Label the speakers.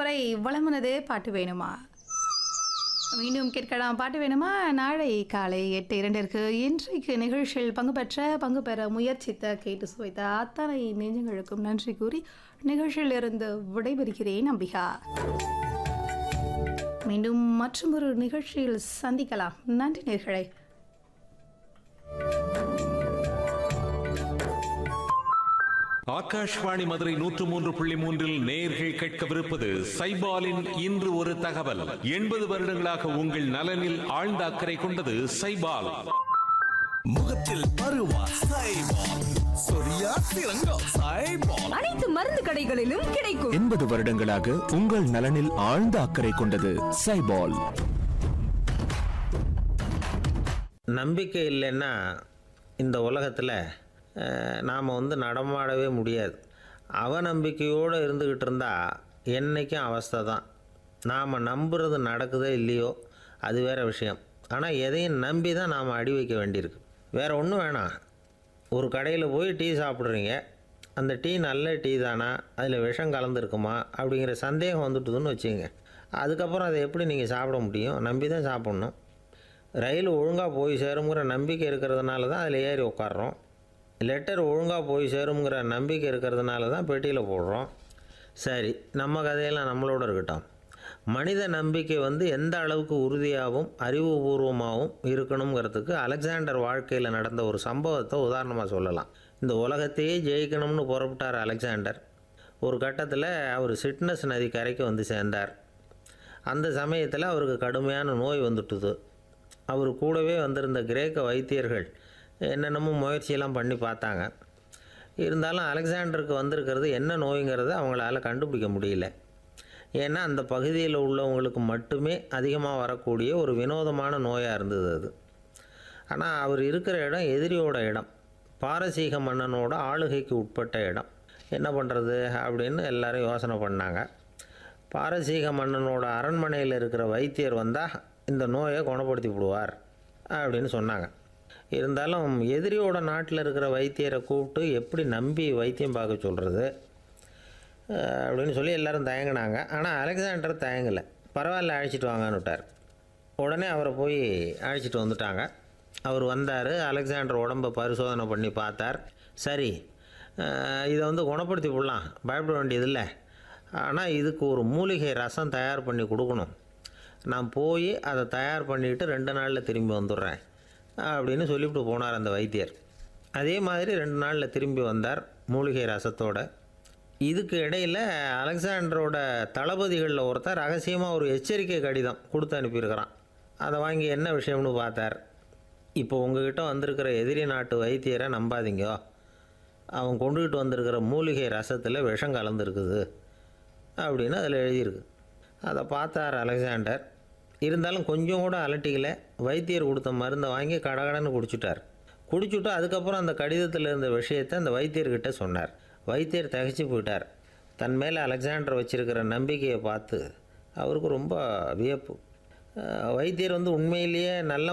Speaker 1: வரை வளமுனது பாட்டு வேணுமா? மீண்டும் கேட்கலாம் பாட்டு வேணுமா? நாளை காலை 8:02 இன்றைக்கு நிகழ்ச்சியில் பங்கு பெற முயற்சித்த கேட்டு சுவைத்த அத்தனை நெஞ்சங்களுக்கும் நன்றி கூறி நிகழ்ச்சியில் இருந்து விடைபெறுகிறேன் அம்பிகா. மீண்டும் மற்றொரு நிகழ்ச்சியில் சந்திக்கலாம். நன்றி நேயர்களே.
Speaker 2: ஆகாஷ்வாணி மதுரை 103.3 நேயர்கள் கேட்கவிருப்பது சைபாலின் இன்று ஒரு தகவல். 80 வருடங்களாக உங்கள் நலனில் ஆழ்ந்த அக்கறை கொண்டது சைபால்.
Speaker 3: முகத்தில் பருவா சைபால், சொரியா சிறங்கம் சைபால்,
Speaker 4: அனைத்து மருந்து கடைகளிலும் கிடைக்கும்.
Speaker 5: 80 வருடங்களாக உங்கள் நலனில் ஆழ்ந்த அக்கறை கொண்டது சைபால்.
Speaker 6: நம்பிக்கை இல்லைன்னா இந்த உலகத்தில் நாம் நடமாடவே முடியாது. அவநம்பிக்கையோடு இருந்துக்கிட்டு இருந்தால் என்றைக்கும் அவஸ்தை தான். நாம் நம்புறது நடக்குதோ இல்லையோ அது வேறு விஷயம். ஆனால் எதையும் நம்பி தான் நாம் அடி வைக்க வேண்டியிருக்கு. வேறு ஒன்றும் வேணாம். ஒரு கடையில் போய் டீ சாப்பிட்றீங்க. அந்த டீ நல்ல டீ தானா, அதில் விஷம் கலந்துருக்குமா அப்படிங்கிற சந்தேகம் வந்துட்டுதுன்னு வச்சுங்க. அதுக்கப்புறம் அதை எப்படி நீங்கள் சாப்பிட முடியும்? நம்பி தான் சாப்பிட்ணும். ரயில் ஒழுங்காக போய் சேருங்கிற நம்பிக்கை இருக்கிறதுனால தான் அதில் ஏறி உட்காடுறோம். லெட்டர் ஒழுங்காக போய் சேருங்கிற நம்பிக்கை இருக்கிறதுனால தான் பெட்டியில் போடுறோம். சரி, நம்ம கதையெல்லாம் நம்மளோட இருக்கட்டும். மனித நம்பிக்கை எந்த அளவுக்கு உறுதியாகவும் அறிவுபூர்வமாகவும் இருக்கணுங்கிறதுக்கு அலெக்சாண்டர் வாழ்க்கையில் நடந்த ஒரு சம்பவத்தை உதாரணமாக சொல்லலாம். இந்த உலகத்தையே ஜெயிக்கணும்னு புறப்பட்டார் அலெக்சாண்டர். ஒரு கட்டத்தில் அவர் சிட்னஸ் நதி கரைக்கு சேர்ந்தார். அந்த சமயத்தில் அவருக்கு கடுமையான நோய் வந்துட்டுது. அவர் கூடவே வந்திருந்த கிரேக்க வைத்தியர்கள் என்னென்னமோ முயற்சியெல்லாம் பண்ணி பார்த்தாங்க. இருந்தாலும் அலெக்சாண்டருக்கு வந்திருக்கிறது என்ன நோய்ங்கிறத அவங்களால கண்டுபிடிக்க முடியல. ஏன்னா அந்த பகுதியில் உள்ளவங்களுக்கு மட்டுமே அதிகமாக வரக்கூடிய ஒரு வினோதமான நோயாக இருந்தது அது. ஆனால் அவர் இருக்கிற இடம் எதிரியோட இடம், பாரசீக மன்னனோட ஆளுகைக்கு உட்பட்ட இடம். என்ன பண்ணுறது அப்படின்னு எல்லாரும் யோசனை பண்ணாங்க. பாரசீக மன்னனோட அரண்மனையில் இருக்கிற வைத்தியர் வந்தால் இந்த நோயை குணப்படுத்தி விடுவார் அப்படின்னு சொன்னாங்க. இருந்தாலும் எதிரியோட நாட்டில் இருக்கிற வைத்தியரை கூப்பிட்டு எப்படி நம்பி வைத்தியம் பார்க்க சொல்கிறது அப்படின்னு சொல்லி எல்லோரும் தயங்கினாங்க. ஆனால் அலெக்சாண்டர் தயங்கலை. பரவாயில்ல, அழைச்சிட்டு வாங்கன்னு விட்டார். உடனே அவரை போய் அழைச்சிட்டு வந்துட்டாங்க. அவர் வந்தார். அலெக்சாண்டர் உடம்பை பரிசோதனை பண்ணி பார்த்தார். சரி, இதை குணப்படுத்தி விடலாம், பயப்பட வேண்டியதில்லை. ஆனால் இதுக்கு ஒரு மூலிகை ரசம் தயார் பண்ணி கொடுக்கணும். நான் போய் அதை தயார் பண்ணிவிட்டு 2 நாளில் திரும்பி வந்துடுறேன் அப்படின்னு சொல்லிவிட்டு போனார் அந்த வைத்தியர். அதே மாதிரி 2 நாளில் திரும்பி வந்தார் மூலிகை ரசத்தோட. இதுக்கு இடையில் அலெக்சாண்டரோட தளபதிகளில் ஒருத்தர் ரகசியமாக ஒரு எச்சரிக்கை கடிதம் கொடுத்து அனுப்பியிருக்கிறான். அதை வாங்கி என்ன விஷயம்னு பார்த்தார். இப்போ உங்ககிட்ட வந்திருக்கிற எதிரி நாட்டு வைத்தியரை நம்பாதீங்க. அவன் கொண்டுகிட்டு வந்திருக்கிற மூலிகை ரசத்தில் விஷம் கலந்துருக்குது அப்படின்னு அதில் எழுதியிருக்கு. அதை பார்த்தார் அலெக்சாண்டர். இருந்தாலும் கொஞ்சம் கூட அலட்டிக்கல. வைத்தியர் கொடுத்த மருந்தை வாங்கி கடகடன்னு குடிச்சுட்டு அதுக்கப்புறம் அந்த கடிதத்தில் இருந்த விஷயத்தை அந்த வைத்தியர்கிட்ட சொன்னார். வைத்தியர் தகைச்சு போயிட்டார். தன் மேலே அலெக்சாண்டர் வச்சுருக்கிற நம்பிக்கையை பார்த்து அவருக்கு ரொம்ப வியப்பு. வைத்தியர் உண்மையிலேயே நல்ல